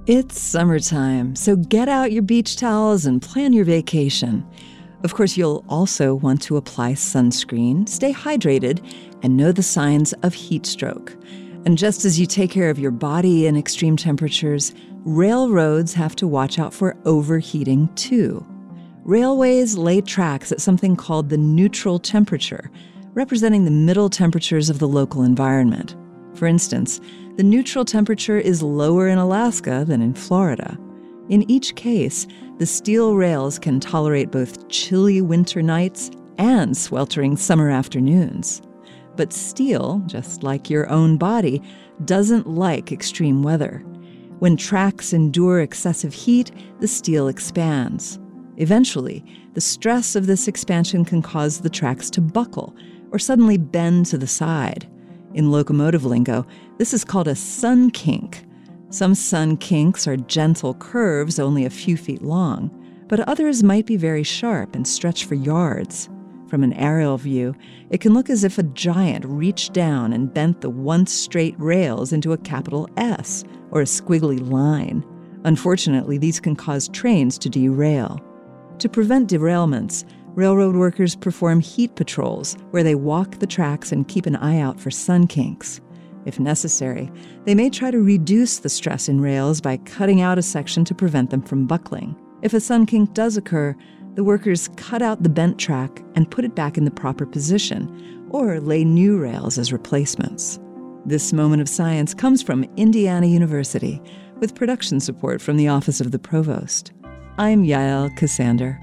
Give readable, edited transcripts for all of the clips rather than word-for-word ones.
It's summertime, so get out your beach towels and plan your vacation. Of course, you'll also want to apply sunscreen, stay hydrated, and know the signs of heat stroke. And just as you take care of your body in extreme temperatures, railroads have to watch out for overheating too. Railways lay tracks at something called the neutral temperature, representing the middle temperatures of the local environment. For instance, the neutral temperature is lower in Alaska than in Florida. In each case, the steel rails can tolerate both chilly winter nights and sweltering summer afternoons. But steel, just like your own body, doesn't like extreme weather. When tracks endure excessive heat, the steel expands. Eventually, the stress of this expansion can cause the tracks to buckle or suddenly bend to the side. In locomotive lingo, this is called a sun kink. Some sun kinks are gentle curves only a few feet long, but others might be very sharp and stretch for yards. From an aerial view, it can look as if a giant reached down and bent the once straight rails into a capital S or a squiggly line. Unfortunately, these can cause trains to derail. To prevent derailments, railroad workers perform heat patrols where they walk the tracks and keep an eye out for sun kinks. If necessary, they may try to reduce the stress in rails by cutting out a section to prevent them from buckling. If a sun kink does occur, the workers cut out the bent track and put it back in the proper position, or lay new rails as replacements. This moment of science comes from Indiana University, with production support from the Office of the Provost. I'm Yael Cassander.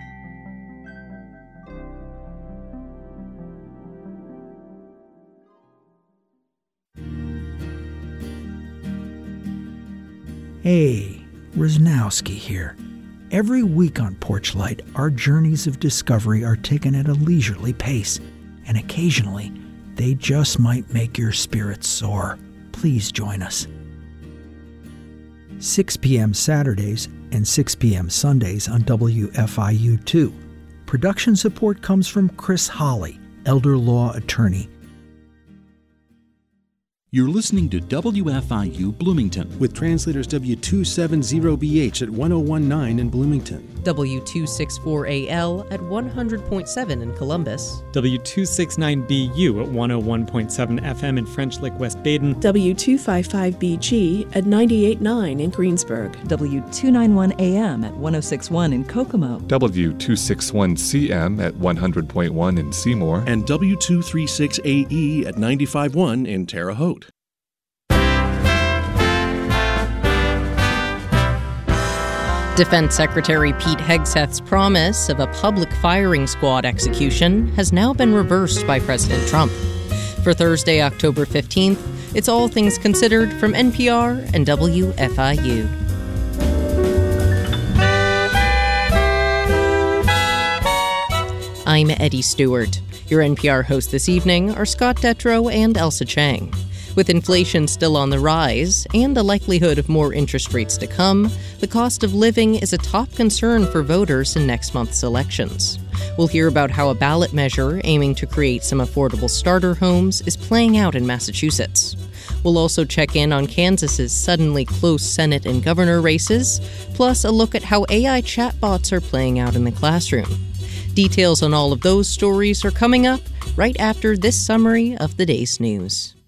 Hey, Rosnowski here. Every week on Porchlight, our journeys of discovery are taken at a leisurely pace, and occasionally, they just might make your spirits soar. Please join us. 6 p.m. Saturdays and 6 p.m. Sundays on WFIU2. Production support comes from Chris Holly, elder law attorney. You're listening to WFIU Bloomington with translators W270BH at 1019 in Bloomington, W264AL at 100.7 in Columbus, W269BU at 101.7 FM in French Lick, West Baden, W255BG at 98.9 in Greensburg, W291AM at 106.1 in Kokomo, W261CM at 100.1 in Seymour, and W236AE at 95.1 in Terre Haute. Defense Secretary Pete Hegseth's promise of a public firing squad execution has now been reversed by President Trump. For Thursday, October 15th, it's All Things Considered from NPR and WFIU. I'm Eddie Stewart. Your NPR hosts this evening are Scott Detrow and Elsa Chang. With inflation still on the rise and the likelihood of more interest rates to come, the cost of living is a top concern for voters in next month's elections. We'll hear about how a ballot measure aiming to create some affordable starter homes is playing out in Massachusetts. We'll also check in on Kansas's suddenly close Senate and governor races, plus a look at how AI chatbots are playing out in the classroom. Details on all of those stories are coming up right after this summary of the day's news.